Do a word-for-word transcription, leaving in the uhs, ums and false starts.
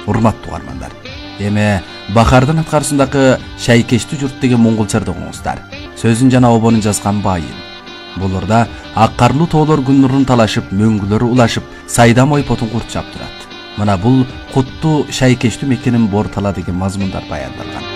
Урматтуу угармандар, эми Бахардын аткарысындагы Шайкештүү журт деген монголчарды оңуңуздар. Сөзүн жана обонун жазган Байын. Булурда ак карлуу тоолор күн нурун талашып, мөңгүлөрү улашып, сайдам ойпотун курчап турат. Мына бул куттуу Шайкештүү мекенин бор тала деген мазмундар баяндалган.